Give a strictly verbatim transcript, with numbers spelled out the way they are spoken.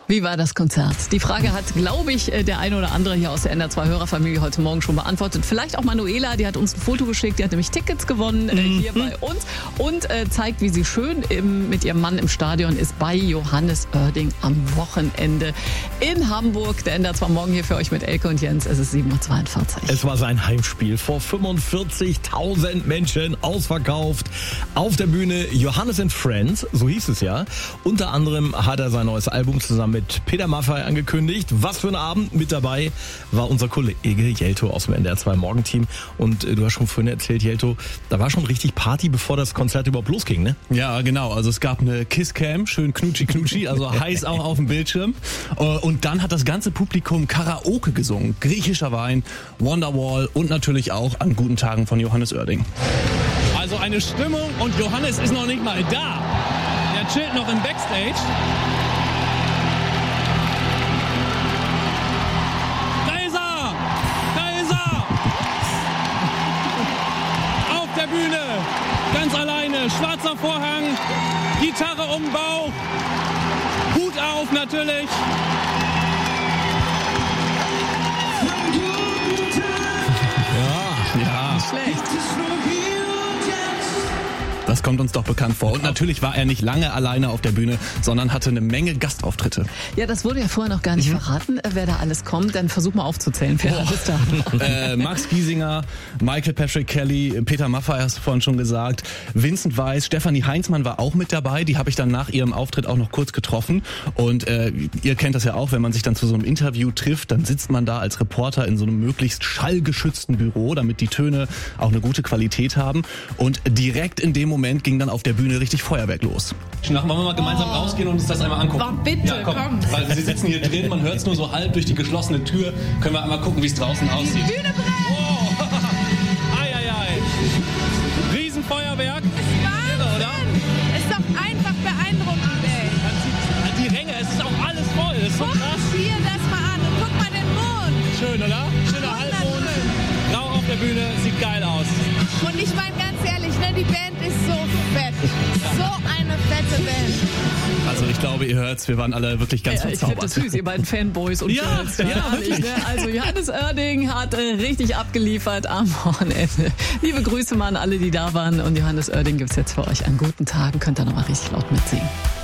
Wie war das Konzert? Die Frage hat, glaube ich, der eine oder andere hier aus der N R zwei Hörerfamilie heute Morgen schon beantwortet. Vielleicht auch Manuela, die hat uns ein Foto geschickt, die hat nämlich Tickets gewonnen äh, hier bei uns und äh, zeigt, wie sie schön im, mit ihrem Mann im Stadion ist bei Johannes Oerding am Wochenende in Hamburg. Der N R zwei Morgen hier für euch mit Elke und Jens. Es ist sieben Uhr zweiundvierzig. Es war sein Heimspiel vor fünfundvierzigtausend Menschen, ausverkauft. Auf der Bühne Johannes and Friends, so hieß es ja. Unter anderem hat er sein neues Album zusammen mit Peter Maffay angekündigt. Was für ein Abend. Mit dabei war unser Kollege Jelto aus dem N R zwei Morgenteam. Und äh, du hast schon vorhin erzählt, Jelto, da war schon richtig Party, bevor das Konzert überhaupt losging, ne? Ja, genau. Also es gab eine Kisscam, schön knutschi-knutschi, also heiß auch auf dem Bildschirm. Und dann hat das ganze Publikum Karaoke gesungen. Griechischer Wein, Wonderwall und natürlich auch an guten Tagen von Johannes Oerding. Also eine Stimmung und Johannes ist noch nicht mal da. Er chillt noch im Backstage. Bühne, ganz alleine, schwarzer Vorhang, Gitarre um den Bauch, Hut auf natürlich. Ja, ja. Nicht schlecht. Das kommt uns doch bekannt vor. Und natürlich war er nicht lange alleine auf der Bühne, sondern hatte eine Menge Gastauftritte. Ja, das wurde ja vorher noch gar nicht mhm. verraten, wer da alles kommt. Dann versuch mal aufzuzählen, wer alles da war. äh, Max Giesinger, Michael Patrick Kelly, Peter Maffay hast du vorhin schon gesagt, Vincent Weiss, Stefanie Heinzmann war auch mit dabei. Die habe ich dann nach ihrem Auftritt auch noch kurz getroffen. Und äh, ihr kennt das ja auch, wenn man sich dann zu so einem Interview trifft, dann sitzt man da als Reporter in so einem möglichst schallgeschützten Büro, damit die Töne auch eine gute Qualität haben. Und direkt in dem Moment ging dann auf der Bühne richtig Feuerwerk los. Wollen wir mal gemeinsam oh. rausgehen und uns das einmal angucken? Oh, bitte, ja, komm. komm. Weil wir sitzen hier drin, man hört es nur so halb durch die geschlossene Tür. Können wir einmal gucken, wie es draußen aussieht. Die Bühne brennt! Oh. Ei, ei, ei. Riesenfeuerwerk. Irre, oder? Ist doch einfach beeindruckend, ey. Die Ränge, es ist auch alles voll. Das ist so guck krass. dir das mal an und guck mal den Mond. Schön, oder? Schöner Halbmond. Grau auf der Bühne, sieht geil aus. Und ich meine ganz ehrlich, ne, die Band ist so fett. So eine fette Band. Also ich glaube, ihr hört's, wir waren alle wirklich ganz ja, ich verzaubert. Ich finde das süß, ihr beiden Fanboys und ja, Girls. Ja, ja, wirklich. Ne? Also Johannes Oerding hat äh, richtig abgeliefert am Wochenende. Liebe Grüße mal an alle, die da waren. Und Johannes Oerding gibt's jetzt für euch an guten Tagen. Könnt ihr nochmal richtig laut mitsingen.